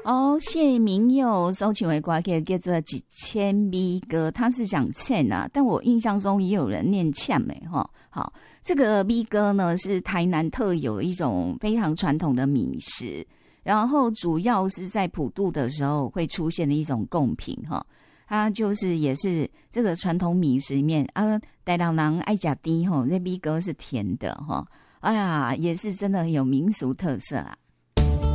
哦，谢明佑搜寻为歌叫做一千米歌，他是讲欠啊，但我印象中也有人念欠哈。好，这个米歌呢是台南特有一种非常传统的米食，然后主要是在普渡的时候会出现的一种贡品哈。它就是也是这个传统米食里面啊，台南人爱吃甜吼，这米歌是甜的哈。哎呀，也是真的很有民俗特色啊。